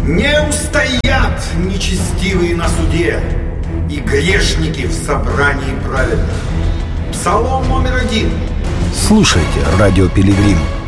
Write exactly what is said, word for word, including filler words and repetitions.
Не устоят нечестивые на суде и грешники в собрании праведных. Псалом номер один. Слушайте радио Пилигрим.